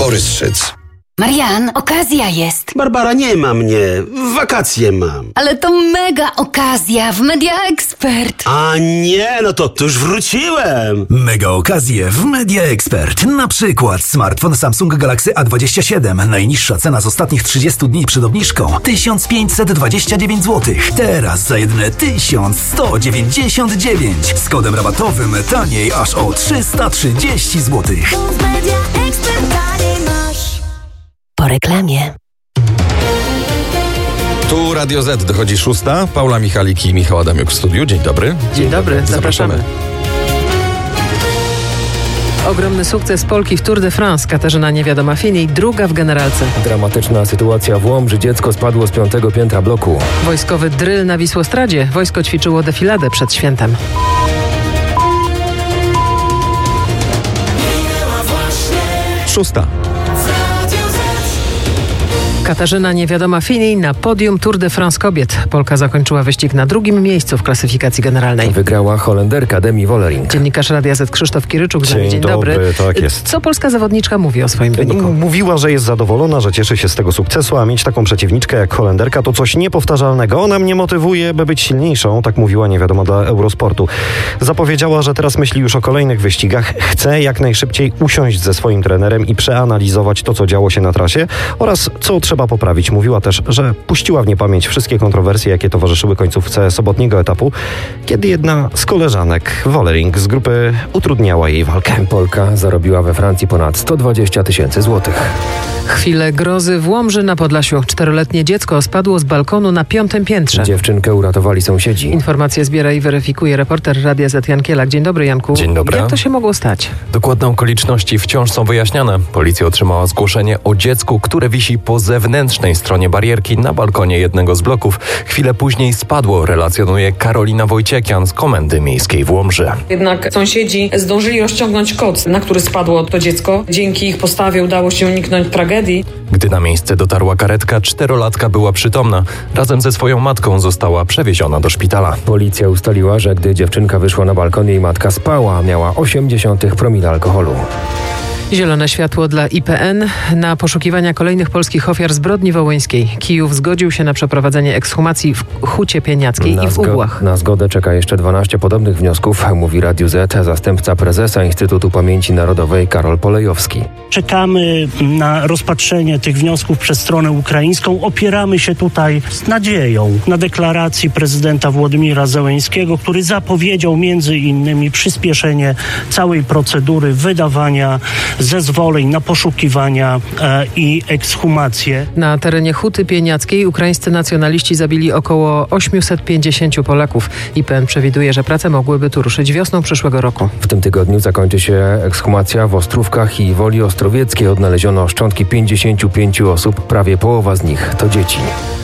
Borys Szyc. Marian, okazja jest. Barbara, nie ma mnie. Wakacje mam. Ale to mega okazja w Media Expert. A nie, no to już wróciłem. Mega okazje w Media Expert. Na przykład smartfon Samsung Galaxy A27. Najniższa cena z ostatnich 30 dni przed obniżką 1529 zł. Teraz za jedyne 1199. Z kodem rabatowym taniej aż o 330 zł. Po reklamie. Tu Radio Z, dochodzi 6. Paula Michalik i Michał Adamiuk w studiu. Dzień dobry. Dzień dobry, zapraszamy. Ogromny sukces Polki w Tour de France. Katarzyna Niewiadoma-Finiej, druga w generalce. Dramatyczna sytuacja w Łomży. Dziecko spadło z 5. piętra bloku. Wojskowy dryl na Wisłostradzie. Wojsko ćwiczyło defiladę przed świętem. Szósta. Katarzyna Niewiadoma-Finiej na podium Tour de France kobiet. Polka zakończyła wyścig na drugim miejscu w klasyfikacji generalnej. Wygrała Holenderka Demi Vollering. Dziennikarz Radia Z Krzysztof Kiryczuk. Dzień dobry. Tak jest. Co polska zawodniczka mówi o swoim wyniku? Mówiła, że jest zadowolona, że cieszy się z tego sukcesu, a mieć taką przeciwniczkę jak Holenderka to coś niepowtarzalnego. Ona mnie motywuje, by być silniejszą, tak mówiła Niewiadoma dla Eurosportu. Zapowiedziała, że teraz myśli już o kolejnych wyścigach. Chce jak najszybciej usiąść ze swoim trenerem i przeanalizować to, co działo się na trasie oraz co trzeba poprawić. Mówiła też, że puściła w niepamięć wszystkie kontrowersje, jakie towarzyszyły końcówce sobotniego etapu, kiedy jedna z koleżanek, Vollering, z grupy utrudniała jej walkę. Polka zarobiła we Francji ponad 120 000 złotych. Chwilę grozy w Łomży na Podlasiu. 4-letnie dziecko spadło z balkonu na 5. piętrze. Dziewczynkę uratowali sąsiedzi. Informacje zbiera i weryfikuje reporter Radia Z Jan Kielak. Dzień dobry, Janku. Dzień dobry. Jak to się mogło stać? Dokładne okoliczności wciąż są wyjaśniane. Policja otrzymała zgłoszenie o dziecku, które wisi po zewnętrznej stronie barierki na balkonie jednego z bloków. Chwilę później spadło, relacjonuje Karolina Wojciekian z Komendy Miejskiej w Łomży. Jednak sąsiedzi zdążyli rozciągnąć koc, na który spadło to dziecko. Dzięki ich postawie udało się uniknąć tragedii. Gdy na miejsce dotarła karetka, 4-latka była przytomna. Razem ze swoją matką została przewieziona do szpitala. Policja ustaliła, że gdy dziewczynka wyszła na balkon, jej matka spała, a miała 0,8 promila alkoholu. Zielone światło dla IPN na poszukiwania kolejnych polskich ofiar zbrodni wołyńskiej. Kijów zgodził się na przeprowadzenie ekshumacji w Hucie Pieniackiej i w Ugłach. Na zgodę czeka jeszcze 12 podobnych wniosków, mówi Radiu Z zastępca prezesa Instytutu Pamięci Narodowej Karol Polejowski. Czekamy na rozpatrzenie tych wniosków przez stronę ukraińską. Opieramy się tutaj z nadzieją na deklaracji prezydenta Władimira Zełenskiego, który zapowiedział między innymi przyspieszenie całej procedury wydawania zezwoleń na poszukiwania i ekshumację. Na terenie Huty Pieniackiej ukraińscy nacjonaliści zabili około 850 Polaków. IPN przewiduje, że prace mogłyby tu ruszyć wiosną przyszłego roku. W tym tygodniu zakończy się ekshumacja w Ostrówkach i Woli Ostrowieckiej. Odnaleziono szczątki 55 osób, prawie połowa z nich to dzieci.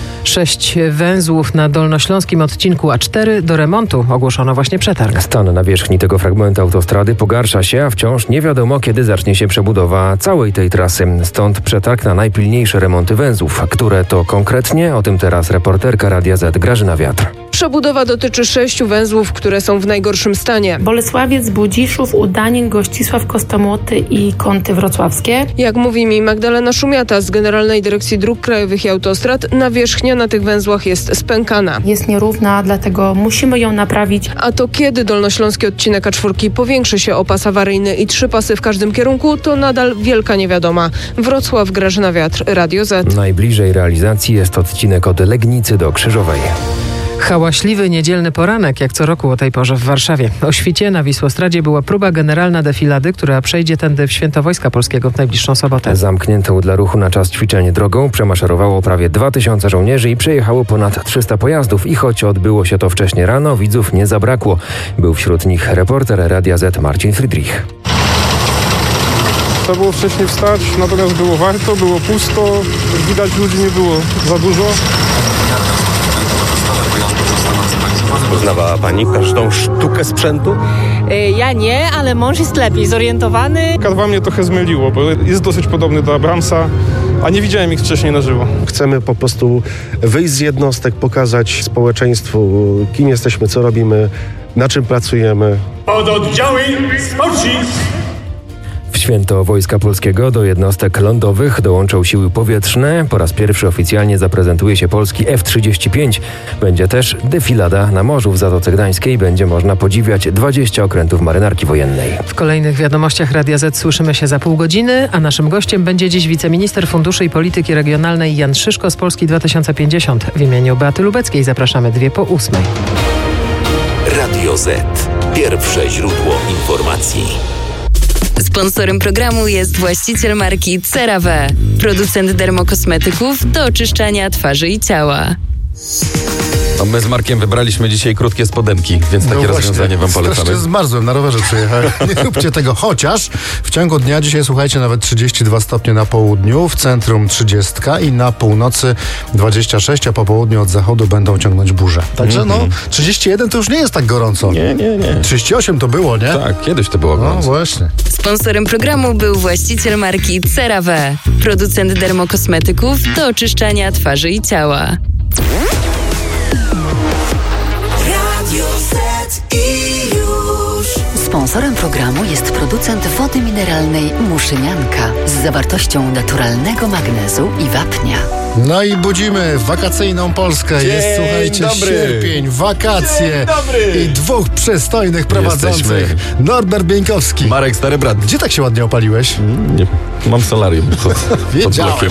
6 węzłów na dolnośląskim odcinku A4 do remontu. Ogłoszono właśnie przetarg. Stan nawierzchni tego fragmentu autostrady pogarsza się, a wciąż nie wiadomo, kiedy zacznie się przebudowa całej tej trasy. Stąd przetarg na najpilniejsze remonty węzłów. Które to konkretnie? O tym teraz reporterka Radia Z Grażyna Wiatr. Przebudowa dotyczy 6 węzłów, które są w najgorszym stanie. Bolesławiec, Budziszów, Udanin, Gościsław, Kostomłoty i Kąty Wrocławskie. Jak mówi mi Magdalena Szumiata z Generalnej Dyrekcji Dróg Krajowych i Autostrad, nawierzchnia na tych węzłach jest spękana. Jest nierówna, dlatego musimy ją naprawić. A to kiedy dolnośląski odcinek A4 powiększy się o pas awaryjny i 3 pasy w każdym kierunku, to nadal wielka niewiadoma. Wrocław, Grażyna Wiatr, Radio Z. Najbliżej realizacji jest odcinek od Legnicy do Krzyżowej. Hałaśliwy niedzielny poranek, jak co roku o tej porze w Warszawie. O świcie na Wisłostradzie była próba generalna defilady, która przejdzie tędy w Święto Wojska Polskiego w najbliższą sobotę. Zamkniętą dla ruchu na czas ćwiczeń drogą przemaszerowało prawie 2000 żołnierzy i przejechało ponad 300 pojazdów. I choć odbyło się to wcześnie rano, widzów nie zabrakło. Był wśród nich reporter Radia Z Marcin Friedrich. Trzeba było wcześniej wstać, natomiast było warto, było pusto, widać ludzi nie było za dużo. Poznawała pani każdą sztukę sprzętu? Ja nie, ale mąż jest lepiej zorientowany. K2 mnie trochę zmyliło, bo jest dosyć podobny do Abramsa, a nie widziałem ich wcześniej na żywo. Chcemy po prostu wyjść z jednostek, pokazać społeczeństwu, kim jesteśmy, co robimy, na czym pracujemy. Pododdziały sporci! W święto Wojska Polskiego do jednostek lądowych dołączą siły powietrzne. Po raz pierwszy oficjalnie zaprezentuje się polski F-35. Będzie też defilada na morzu w Zatoce Gdańskiej. Będzie można podziwiać 20 okrętów marynarki wojennej. W kolejnych wiadomościach Radia Z słyszymy się za pół godziny, a naszym gościem będzie dziś wiceminister Funduszy i Polityki Regionalnej Jan Szyszko z Polski 2050. W imieniu Beaty Lubeckiej zapraszamy 7:02. Radio Z. Pierwsze źródło informacji. Sponsorem programu jest właściciel marki CeraVe, producent dermokosmetyków do oczyszczania twarzy i ciała. No my z Markiem wybraliśmy dzisiaj krótkie spodenki, więc takie rozwiązanie wam polecamy. Strasznie zmarzłem, na rowerze przyjechałem. Nie róbcie tego, chociaż w ciągu dnia dzisiaj, słuchajcie, nawet 32 stopnie na południu, w centrum 30 i na północy 26, a po południu od zachodu będą ciągnąć burze. Także 31 to już nie jest tak gorąco. Nie. 38 to było, nie? Tak, kiedyś to było gorąco. No właśnie. Sponsorem programu był właściciel marki CeraVe, producent dermokosmetyków do oczyszczania twarzy i ciała. Sponsorem programu jest producent wody mineralnej Muszynianka z zawartością naturalnego magnezu i wapnia. No i budzimy wakacyjną Polskę. Jest, słuchajcie, sierpień, wakacje i dwóch przystojnych prowadzących. Norbert Bieńkowski. Marek Stary Brat. Gdzie tak się ładnie opaliłeś? Nie, mam solarium. Wiedziałem.